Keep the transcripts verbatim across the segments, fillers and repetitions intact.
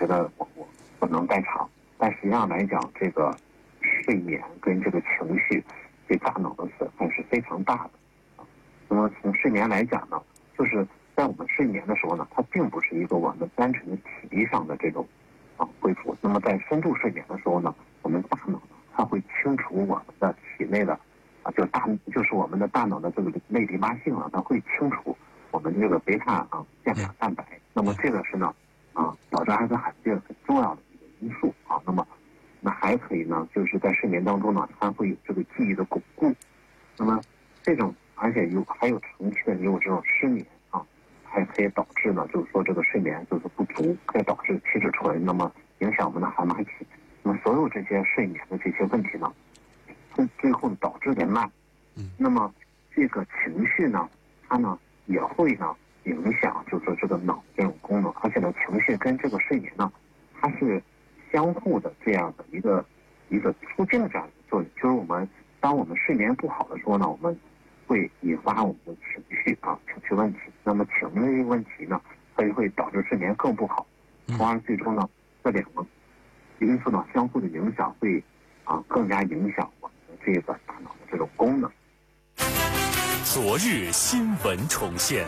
得我我不能代偿。但实际上来讲，这个睡眠跟这个情绪对大脑的损害是非常大的。那么从睡眠来讲呢，就是在我们睡眠的时候呢，它并不是一个我们单纯的体力上的这种啊恢复。那么在深度睡眠的时候呢，我们大脑呢，它会清除我们的体内的啊，就大就是我们的大脑的这个内淋巴性啊，它会清除我们这个贝塔啊腺塔蛋白。那么这个是呢啊导致阿兹海默症很重要的一个因素啊。那么那还可以呢，就是在睡眠当中呢，它会有这个记忆的巩固。那么这种而且有还有长期的你有这种失眠啊，还可以导致呢，就是说这个睡眠就是不足，可以导致皮质醇，那么影响我们的海马体。那么所有这些睡眠的这些问题呢，最后导致的慢。那么这个情绪呢，它呢也会呢影响，就是说这个脑这种功能，而且呢情绪跟这个睡眠呢，它是相互的这样的一个一个促进的这样一个作用。就是我们当我们睡眠不好的时候呢，我们会引发我们的情绪啊情绪问题。那么情绪问题呢，它就会导致睡眠更不好，从而最终呢这两个因素呢相互的影响，会啊更加影响我们的这个大脑的这种功能。 昨日新闻重现，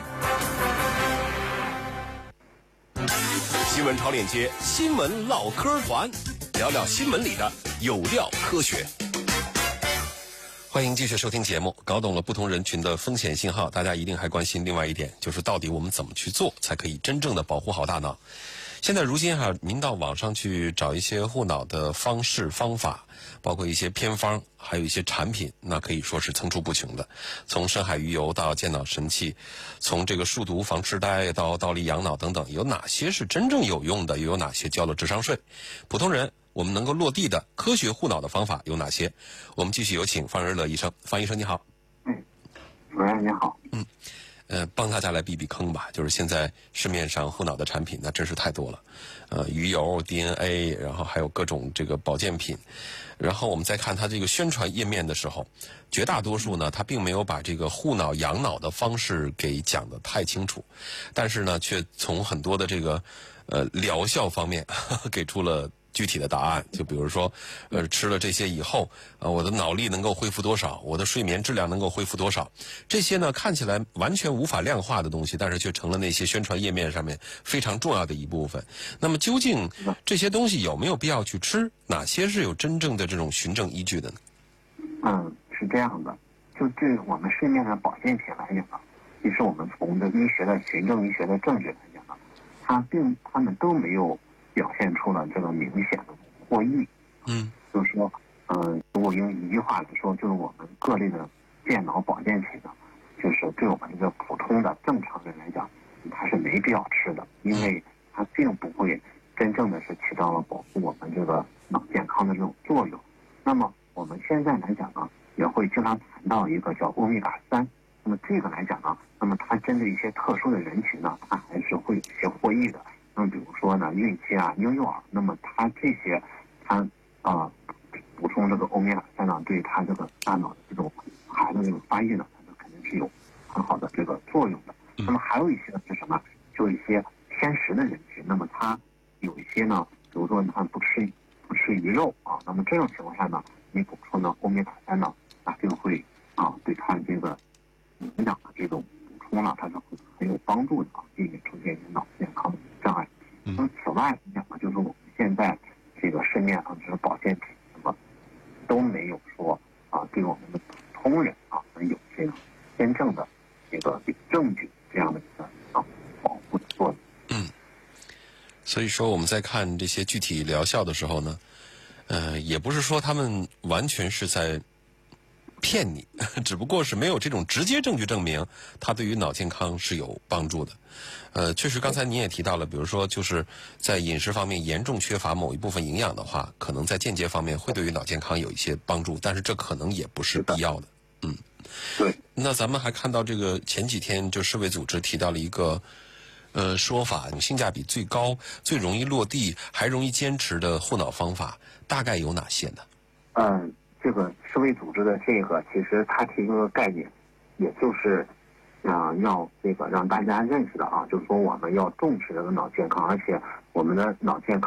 新闻超链接，新闻唠嗑团，聊聊新闻里的有料科学。欢迎继续收听节目。搞懂了不同人群的风险信号，大家一定还关心另外一点，就是到底我们怎么去做才可以真正的保护好大脑。现在如今哈，您到网上去找一些护脑的方式方法，包括一些偏方，还有一些产品，那可以说是层出不穷的。从深海鱼油到健脑神器，从这个数独防痴呆到倒立养脑等等，有哪些是真正有用的，又有哪些交了智商税？普通人我们能够落地的科学护脑的方法有哪些？我们继续有请方日乐医生。方医生你好。 嗯，主任你好。 嗯。呃，帮大家来避避坑吧。就是现在市面上护脑的产品那真是太多了，呃，鱼油、D N A， 然后还有各种这个保健品。然后我们再看它这个宣传页面的时候，绝大多数呢，它并没有把这个护脑养脑的方式给讲得太清楚，但是呢，却从很多的这个呃疗效方面呵呵给出了具体的答案。就比如说，呃，吃了这些以后，呃，我的脑力能够恢复多少，我的睡眠质量能够恢复多少，这些呢看起来完全无法量化的东西，但是却成了那些宣传页面上面非常重要的一部分。那么究竟这些东西有没有必要去吃？哪些是有真正的这种循证依据的呢？ 嗯，是这样的，就对我们市面上保健品来讲呢，其实我们从这医学的循证医学的证据来讲呢，它并他们都没有表现出了这个明显的获益。 嗯， 就是说，嗯，如果用一句话来说，就是我们各类的健脑保健品呢，就是对我们这个普通的正常人来讲，它是没必要吃的，因为它并不会真正的是起到了保护我们这个脑健康的这种作用。那么我们现在来讲呢，也会经常谈到一个叫欧米伽三。那么这个来讲呢，那么它针对一些特殊的人群呢，它还是会有一些获益的。那么比如说呢，孕期啊、婴幼儿，那么它这些，它啊、呃、补充这个欧米伽三呢，对它这个大脑的这种孩子这种发育呢，它肯定是有很好的这个作用的。那么还有一些呢是什么？就一些偏食的人群，那么他有一些呢，比如说他不吃不吃鱼肉啊，那么这种情况下呢，你补充呢欧米伽三呢，那就会啊对他这个营养的这种补充呢，它是很有帮助的啊，避免出现一些脑健康的障碍。那么此外来讲呢，就是我们现在这个市面上这个保健品，那么都没有说啊对我们的普通人啊能有这个真正的这个有证据这样的一个啊保护的作用。 嗯，所以说我们在看这些具体疗效的时候呢，呃，也不是说他们完全是在骗你，只不过是没有这种直接证据证明它对于脑健康是有帮助的。呃，确实刚才您也提到了，比如说就是在饮食方面严重缺乏某一部分营养的话，可能在间接方面会对于脑健康有一些帮助，但是这可能也不是必要的。嗯， 对。 那咱们还看到这个前几天就世卫组织提到了一个呃说法，性价比最高、最容易落地、还容易坚持的护脑方法，大概有哪些呢？ 嗯，这个世卫组织的这个，其实它提出的概念，也就是啊、呃，要这个让大家认识的啊，就是说我们要重视这个脑健康，而且我们的脑健康